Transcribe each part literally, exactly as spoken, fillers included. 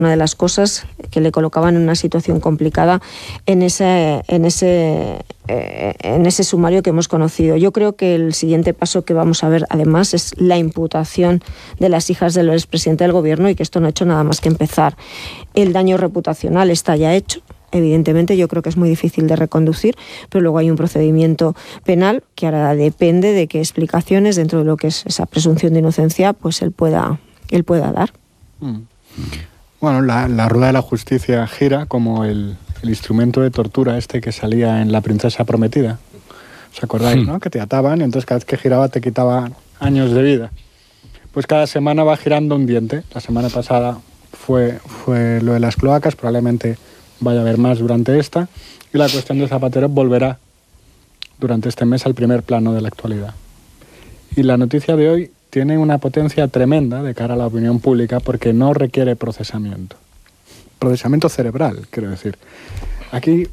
una de las cosas que le colocaban en una situación complicada en ese, en ese, eh, en ese sumario que hemos conocido. Yo creo que el siguiente paso que vamos a ver, además, es la imputación de las hijas del expresidente del Gobierno, y que esto no ha hecho nada más que empezar. El daño reputacional está ya hecho. Evidentemente, yo creo que es muy difícil de reconducir, pero luego hay un procedimiento penal que ahora depende de qué explicaciones, dentro de lo que es esa presunción de inocencia, pues él pueda, él pueda dar. Mm. Bueno, la, la rueda de la justicia gira como el, el instrumento de tortura este que salía en La princesa prometida. ¿Os acordáis, no? Que te ataban y entonces cada vez que giraba te quitaban años de vida. Pues cada semana va girando un diente. La semana pasada fue, fue lo de las cloacas, probablemente vaya a haber más durante esta. Y la cuestión de Zapatero volverá durante este mes al primer plano de la actualidad. Y la noticia de hoy tiene una potencia tremenda de cara a la opinión pública porque no requiere procesamiento. Procesamiento cerebral, quiero decir. Aquí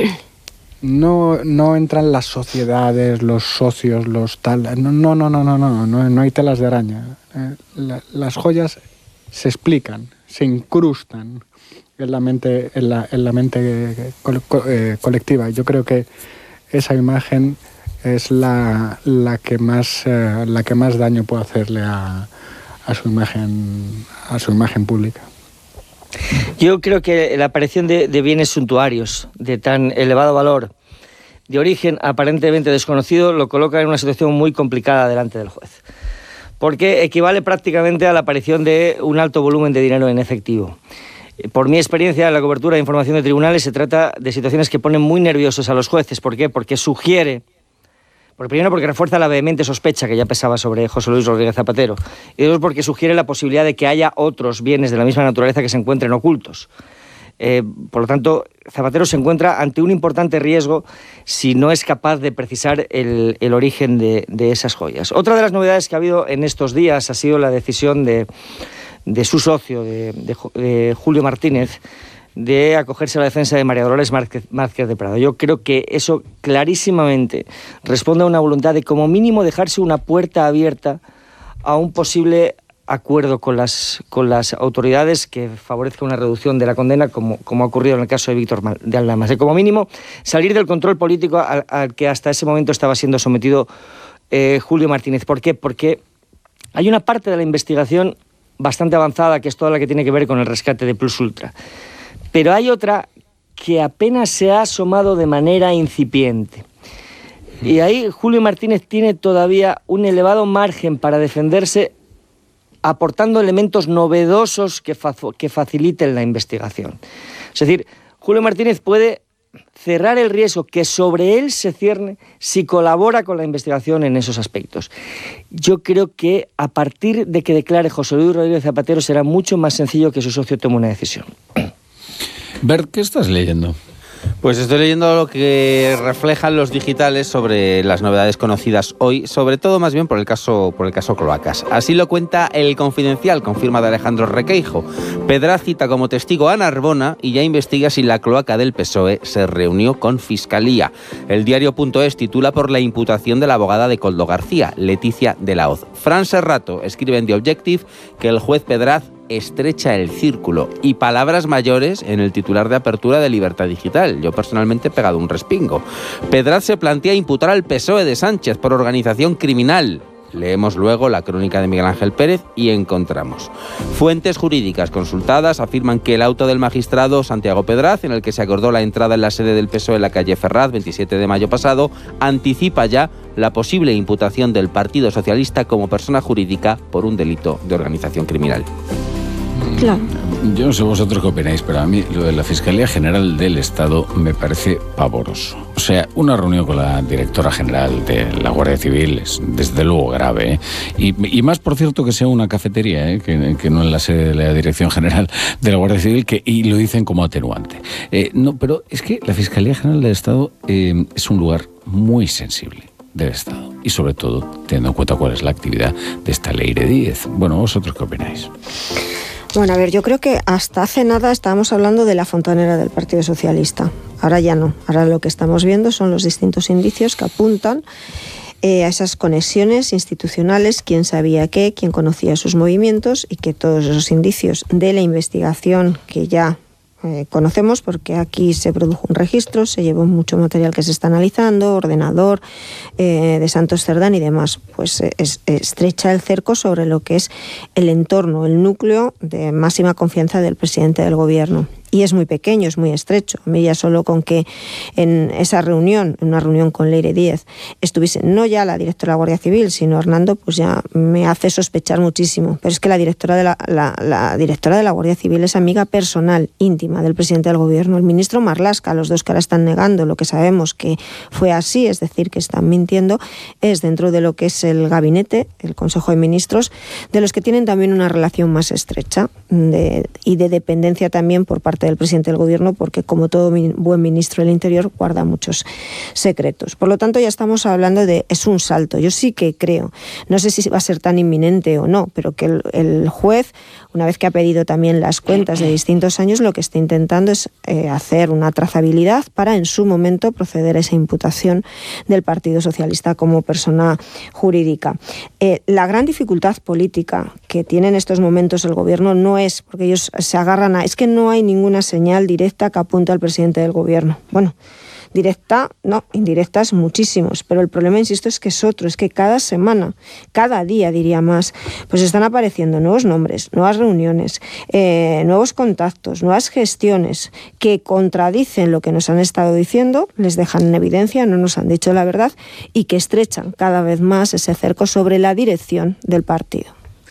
no, no entran las sociedades, los socios, los tal... No, no, no, no, no, no, no, no hay telas de araña. Eh, la, las joyas se explican, se incrustan en la mente, en la, en la mente co- co- eh, colectiva. Yo creo que esa imagen es la, la que más eh, la que más daño puede hacerle a, a su imagen a su imagen pública. Yo creo que la aparición de, de bienes suntuarios de tan elevado valor, de origen aparentemente desconocido, lo coloca en una situación muy complicada delante del juez, porque equivale prácticamente a la aparición de un alto volumen de dinero en efectivo. Por mi experiencia en la cobertura de información de tribunales, se trata de situaciones que ponen muy nerviosos a los jueces. ¿Por qué? Porque sugiere... Por primero, porque refuerza la vehemente sospecha que ya pesaba sobre José Luis Rodríguez Zapatero. Y dos, porque sugiere la posibilidad de que haya otros bienes de la misma naturaleza que se encuentren ocultos. Eh, por lo tanto, Zapatero se encuentra ante un importante riesgo si no es capaz de precisar el, el origen de, de esas joyas. Otra de las novedades que ha habido en estos días ha sido la decisión de, de su socio, de, de, de Julio Martínez, de acogerse a la defensa de María Dolores Márquez, Márquez de Prado. Yo creo que eso clarísimamente responde a una voluntad de, como mínimo, dejarse una puerta abierta a un posible acuerdo con las, con las autoridades que favorezca una reducción de la condena, como, como ha ocurrido en el caso de Víctor de Aldamas. De, como mínimo, salir del control político al, al que hasta ese momento estaba siendo sometido eh, Julio Martínez. ¿Por qué? Porque hay una parte de la investigación bastante avanzada, que es toda la que tiene que ver con el rescate de Plus Ultra. Pero hay otra que apenas se ha asomado de manera incipiente. Y ahí Julio Martínez tiene todavía un elevado margen para defenderse, aportando elementos novedosos que, fa- que faciliten la investigación. Es decir, Julio Martínez puede cerrar el riesgo que sobre él se cierne si colabora con la investigación en esos aspectos. Yo creo que a partir de que declare José Luis Rodríguez Zapatero será mucho más sencillo que su socio tome una decisión. Bert, ¿qué estás leyendo? Pues estoy leyendo lo que reflejan los digitales sobre las novedades conocidas hoy, sobre todo más bien por el caso por el caso Cloacas. Así lo cuenta El Confidencial, con firma de Alejandro Requeijo. Pedraz cita como testigo a Narbona y ya investiga si la cloaca del P S O E se reunió con Fiscalía. El diario.es titula por la imputación de la abogada de Koldo García, Leticia de la Hoz. Fran Serrato escribe en The Objective que el juez Pedraz estrecha el círculo, y palabras mayores en el titular de apertura de Libertad Digital. Yo personalmente he pegado un respingo. Pedraz se plantea imputar al P S O E de Sánchez por organización criminal. Leemos luego la crónica de Miguel Ángel Pérez y encontramos. Fuentes jurídicas consultadas afirman que el auto del magistrado Santiago Pedraz, en el que se acordó la entrada en la sede del P S O E en la calle Ferraz, veintisiete de mayo pasado, anticipa ya la posible imputación del Partido Socialista como persona jurídica por un delito de organización criminal. Claro. Yo no sé vosotros qué opináis, pero a mí lo de la Fiscalía General del Estado me parece pavoroso. O sea, una reunión con la directora general de la Guardia Civil es desde luego grave, ¿eh? Y, y más, por cierto, que sea una cafetería, ¿eh? que, que no en la sede de la Dirección General de la Guardia Civil, que, y lo dicen como atenuante. Eh, no, pero es que la Fiscalía General del Estado eh, es un lugar muy sensible del Estado, y sobre todo teniendo en cuenta cuál es la actividad de esta Leire Díez. Bueno, ¿vosotros qué opináis? Bueno, a ver, yo creo que hasta hace nada estábamos hablando de la fontanera del Partido Socialista. Ahora ya no. Ahora lo que estamos viendo son los distintos indicios que apuntan eh, a esas conexiones institucionales, quién sabía qué, quién conocía sus movimientos, y que todos esos indicios de la investigación que ya Eh, conocemos, porque aquí se produjo un registro, se llevó mucho material que se está analizando, ordenador eh, de Santos Cerdán y demás, pues eh, es, estrecha el cerco sobre lo que es el entorno, el núcleo de máxima confianza del presidente del gobierno. Y es muy pequeño, es muy estrecho. A mí ya solo con que en esa reunión, en una reunión con Leire Díez, estuviese no ya la directora de la Guardia Civil, sino Hernando, pues ya me hace sospechar muchísimo. Pero es que la directora de la, la, la directora de la Guardia Civil es amiga personal, íntima del presidente del gobierno. El ministro Marlaska, los dos que ahora están negando lo que sabemos que fue así, es decir, que están mintiendo, es dentro de lo que es el gabinete, el Consejo de Ministros, de los que tienen también una relación más estrecha de, y de dependencia también por parte del presidente del gobierno, porque como todo buen ministro del Interior guarda muchos secretos. Por lo tanto, ya estamos hablando de, es un salto. Yo sí que creo, no sé si va a ser tan inminente o no, pero que el, el juez, una vez que ha pedido también las cuentas de distintos años, lo que está intentando es eh, hacer una trazabilidad para en su momento proceder a esa imputación del Partido Socialista como persona jurídica. Eh, la gran dificultad política que tiene en estos momentos el gobierno no es, porque ellos se agarran a, es que no hay ninguna señal directa que apunte al presidente del gobierno. Bueno, directa, no, indirectas muchísimos, pero el problema, insisto, es que es otro, es que cada semana, cada día diría más, pues están apareciendo nuevos nombres, nuevas reuniones, eh, nuevos contactos, nuevas gestiones que contradicen lo que nos han estado diciendo, les dejan en evidencia, no nos han dicho la verdad, y que estrechan cada vez más ese cerco sobre la dirección del partido.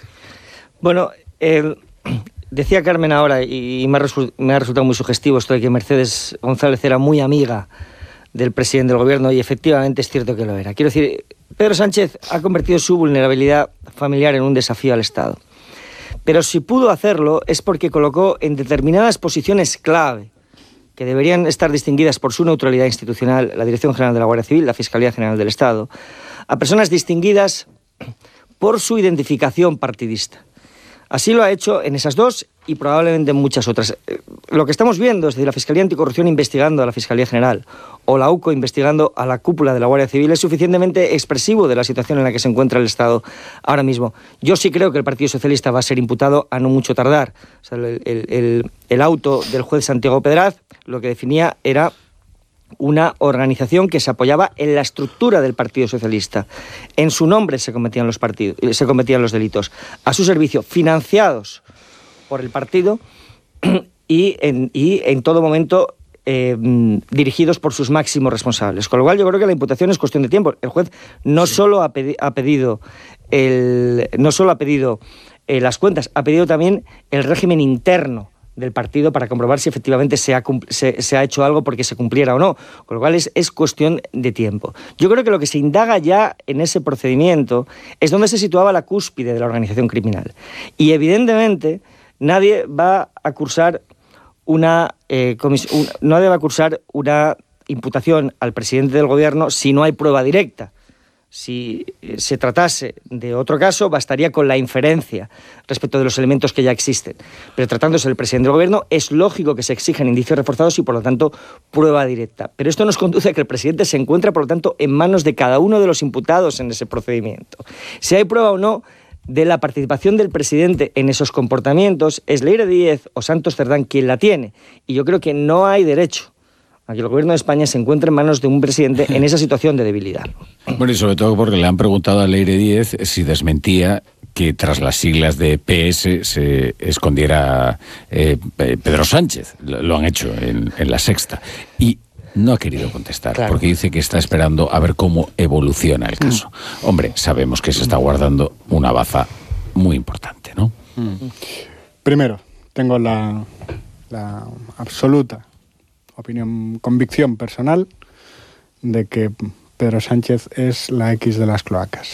Bueno, el... Decía Carmen ahora, y me ha, me ha resultado muy sugestivo esto de que Mercedes González era muy amiga del presidente del gobierno, y efectivamente es cierto que lo era. Quiero decir, Pedro Sánchez ha convertido su vulnerabilidad familiar en un desafío al Estado. Pero si pudo hacerlo es porque colocó en determinadas posiciones clave, que deberían estar distinguidas por su neutralidad institucional, la Dirección General de la Guardia Civil, la Fiscalía General del Estado, a personas distinguidas por su identificación partidista. Así lo ha hecho en esas dos y probablemente en muchas otras. Lo que estamos viendo es decir, la Fiscalía Anticorrupción investigando a la Fiscalía General o la U C O investigando a la cúpula de la Guardia Civil es suficientemente expresivo de la situación en la que se encuentra el Estado ahora mismo. Yo sí creo que el Partido Socialista va a ser imputado a no mucho tardar. O sea, el, el, el, el auto del juez Santiago Pedraz lo que definía era una organización que se apoyaba en la estructura del Partido Socialista. En su nombre se cometían los partidos, se cometían los delitos, a su servicio, financiados por el partido y en, y en todo momento eh, dirigidos por sus máximos responsables. Con lo cual yo creo que la imputación es cuestión de tiempo. El juez no sí. solo ha, pedi- ha pedido el, no solo ha pedido eh, las cuentas, ha pedido también el régimen interno del partido para comprobar si efectivamente se ha, se, se ha hecho algo porque se cumpliera o no, con lo cual es, es cuestión de tiempo. Yo creo que lo que se indaga ya en ese procedimiento es dónde se situaba la cúspide de la organización criminal. Y evidentemente nadie va a cursar una, eh, comis- un, nadie va a cursar una imputación al presidente del gobierno si no hay prueba directa. Si se tratase de otro caso, bastaría con la inferencia respecto de los elementos que ya existen. Pero tratándose del presidente del gobierno, es lógico que se exijan indicios reforzados y, por lo tanto, prueba directa. Pero esto nos conduce a que el presidente se encuentra, por lo tanto, en manos de cada uno de los imputados en ese procedimiento. Si hay prueba o no de la participación del presidente en esos comportamientos, es Leire Díez o Santos Cerdán quien la tiene. Y yo creo que no hay derecho a que el gobierno de España se encuentre en manos de un presidente en esa situación de debilidad. Bueno, y sobre todo porque le han preguntado a Leire Díez si desmentía que tras las siglas de P S se escondiera eh, Pedro Sánchez. Lo han hecho en, en La Sexta. Y no ha querido contestar, claro, porque dice que está esperando a ver cómo evoluciona el caso. Hombre, sabemos que se está guardando una baza muy importante, ¿no? Primero, tengo la, la absoluta opinión, convicción personal de que Pedro Sánchez es la X de las cloacas.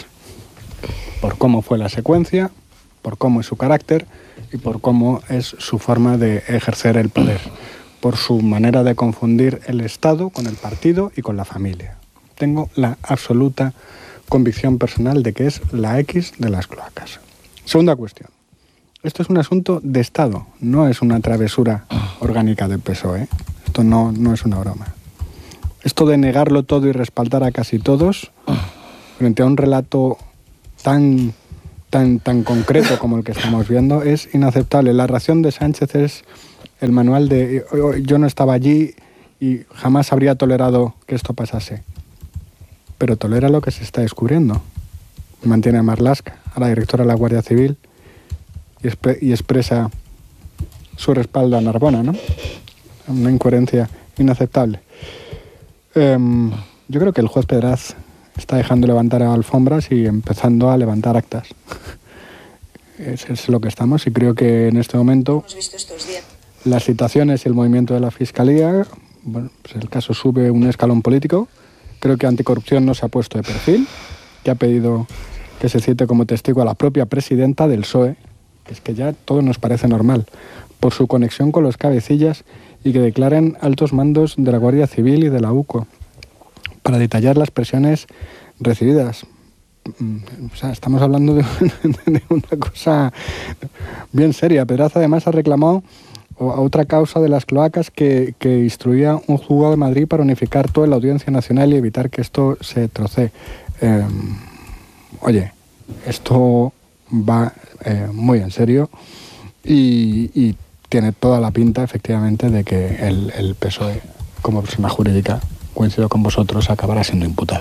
Por cómo fue la secuencia, por cómo es su carácter y por cómo es su forma de ejercer el poder. Por su manera de confundir el Estado con el partido y con la familia. Tengo la absoluta convicción personal de que es la X de las cloacas. Segunda cuestión. Esto es un asunto de Estado, no es una travesura orgánica del P S O E. Esto no, no es una broma. Esto de negarlo todo y respaldar a casi todos frente a un relato tan, tan, tan concreto como el que estamos viendo, es inaceptable. La reacción de Sánchez es el manual de yo no estaba allí y jamás habría tolerado que esto pasase. Pero tolera lo que se está descubriendo. Mantiene a Marlaska, a la directora de la Guardia Civil, y, exp- y expresa su respaldo a Narbona, ¿no? Una incoherencia inaceptable. Eh, yo creo que el juez Pedraz está dejando levantar alfombras y empezando a levantar actas. Eso es lo que estamos, y creo que en este momento las citaciones y el movimiento de la Fiscalía, bueno, pues el caso sube un escalón político. Creo que Anticorrupción no se ha puesto de perfil, que ha pedido que se cite como testigo a la propia presidenta del P S O E, que es que ya todo nos parece normal, por su conexión con los cabecillas, y que declaren altos mandos de la Guardia Civil y de la U C O, para detallar las presiones recibidas. O sea, estamos hablando de, de una cosa bien seria. Pedraz además ha reclamado a otra causa de las cloacas que, que instruía un juzgado de Madrid para unificar toda la Audiencia Nacional y evitar que esto se trocee. Eh, oye, esto va eh, muy en serio y, y tiene toda la pinta, efectivamente, de que el, el P S O E, como persona jurídica, coincido con vosotros, acabará siendo imputado.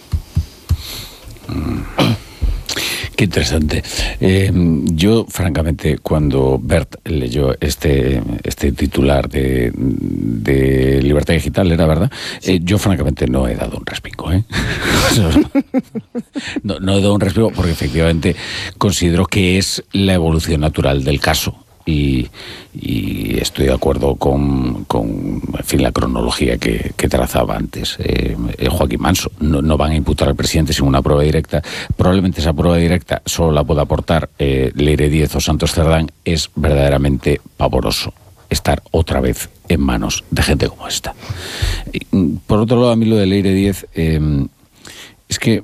Qué interesante. Eh, yo, francamente, cuando Bert leyó este, este titular de, de Libertad Digital, ¿era verdad? Sí. Eh, yo, francamente, no he dado un respingo, ¿eh? no, no he dado un respingo porque, efectivamente, considero que es la evolución natural del caso. Y, y estoy de acuerdo con, con en fin, la cronología que, que trazaba antes eh, Joaquín Manso. No, no van a imputar al presidente sin una prueba directa. Probablemente esa prueba directa solo la pueda aportar eh, Leire Díez o Santos Cerdán. Es verdaderamente pavoroso estar otra vez en manos de gente como esta. Y, por otro lado, a mí lo de Leire Díez eh, es que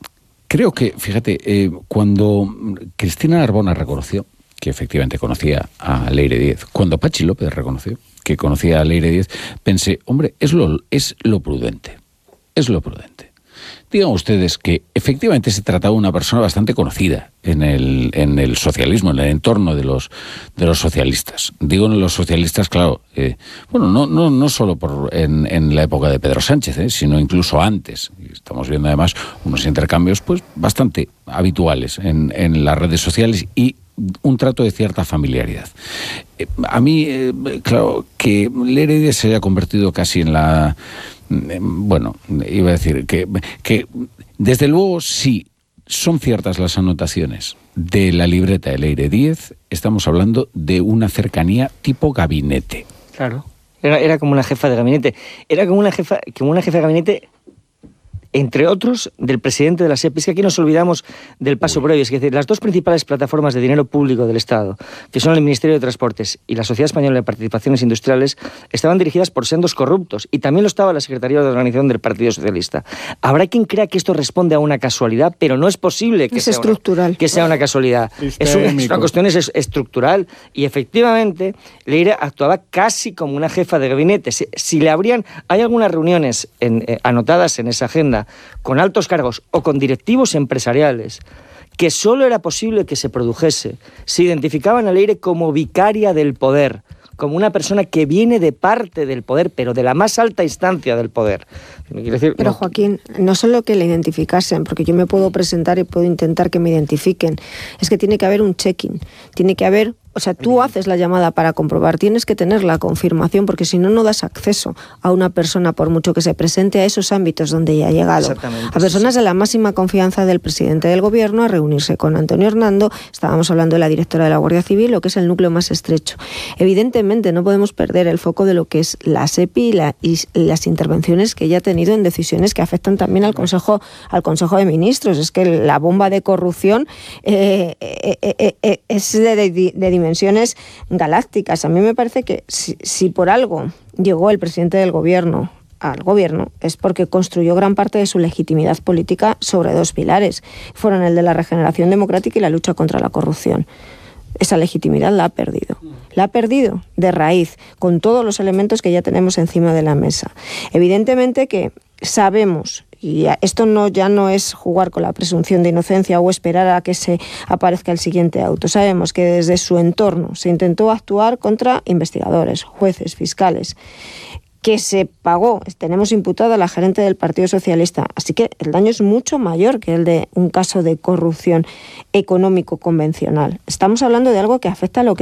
creo que, fíjate, eh, cuando Cristina Narbona reconoció que efectivamente conocía a Leire Díez, cuando Pachi López reconoció que conocía a Leire Díez, pensé, hombre, es lo, es lo prudente, es lo prudente. Digan ustedes que efectivamente se trataba de una persona bastante conocida en el, en el socialismo, en el entorno de los, de los socialistas. Digo en los socialistas, claro, eh, bueno, no, no, no solo por, en, en la época de Pedro Sánchez, eh, sino incluso antes. Y estamos viendo además unos intercambios pues bastante habituales en, en las redes sociales y un trato de cierta familiaridad. Eh, a mí, eh, claro, que Leire Díez se haya convertido casi en la... Eh, bueno, iba a decir que, que desde luego sí son ciertas las anotaciones de la libreta de Leire Díez, estamos hablando de una cercanía tipo gabinete. Claro, era, era como una jefa de gabinete. Era como una jefa, como una jefa de gabinete, entre otros, del presidente de la S E P. Es que aquí nos olvidamos del paso previo. Es decir, las dos principales plataformas de dinero público del Estado, que son el Ministerio de Transportes y la Sociedad Española de Participaciones Industriales, estaban dirigidas por sendos corruptos, y también lo estaba la Secretaría de Organización del Partido Socialista. Habrá quien crea que esto responde a una casualidad, pero no es posible que, es sea, estructural. Una, que sea una casualidad. Es, un, es una cuestión es estructural, y efectivamente Leire actuaba casi como una jefa de gabinete. Si, si le habrían... Hay algunas reuniones en, eh, anotadas en esa agenda con altos cargos o con directivos empresariales que solo era posible que se produjese. Se identificaban a Leire como vicaria del poder, como una persona que viene de parte del poder, pero de la más alta instancia del poder. Quiero decir, pero no... Joaquín, no solo que le identificasen, porque yo me puedo presentar y puedo intentar que me identifiquen, es que tiene que haber un check-in, tiene que haber... O sea, tú haces la llamada para comprobar, tienes que tener la confirmación, porque si no, no das acceso a una persona, por mucho que se presente a esos ámbitos donde ya ha llegado. A personas de la máxima confianza del presidente del gobierno, a reunirse con Antonio Hernando. Estábamos hablando de la directora de la Guardia Civil, lo que es el núcleo más estrecho. Evidentemente, no podemos perder el foco de lo que es la S E P I y, la, y las intervenciones que ella ha tenido en decisiones que afectan también al Consejo, al Consejo de Ministros. Es que la bomba de corrupción eh, eh, eh, eh, es de, de, de dimensiones galácticas. A mí me parece que si, si por algo llegó el presidente del gobierno al gobierno, es porque construyó gran parte de su legitimidad política sobre dos pilares. Fueron el de la regeneración democrática y la lucha contra la corrupción. Esa legitimidad la ha perdido. La ha perdido de raíz, con todos los elementos que ya tenemos encima de la mesa. Evidentemente que sabemos, y esto no ya no es jugar con la presunción de inocencia o esperar a que se aparezca el siguiente auto. Sabemos que desde su entorno se intentó actuar contra investigadores, jueces, fiscales, que se pagó, tenemos imputada a la gerente del Partido Socialista, así que el daño es mucho mayor que el de un caso de corrupción económico convencional. Estamos hablando de algo que afecta a lo que